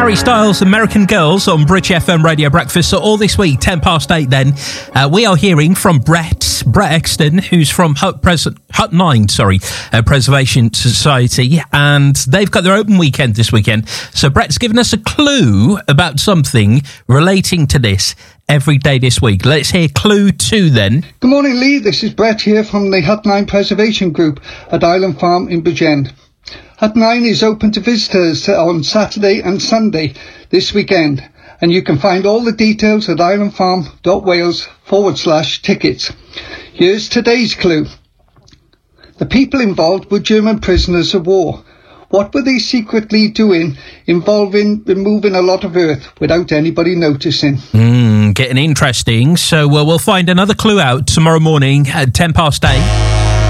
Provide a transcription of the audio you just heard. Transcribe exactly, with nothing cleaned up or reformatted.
Harry Styles, American Girls on Bridge F M Radio Breakfast. So all this week, ten past eight then, uh, we are hearing from Brett, Brett Exton, who's from Hut, Pres- Hut nine, sorry, uh, Preservation Society, and they've got their open weekend this weekend. So Brett's given us a clue about something relating to this every day this week. Let's hear clue two then. Good morning, Lee. This is Brett here from the Hut nine Preservation Group at Island Farm in Bridgend. Hut nine is open to visitors on Saturday and Sunday this weekend, and you can find all the details at islandfarm.wales forward slash tickets. Here's today's clue. The people involved were German prisoners of war. What were they secretly doing involving removing a lot of earth without anybody noticing? Mm, getting interesting. So uh, we'll find another clue out tomorrow morning at ten past eight.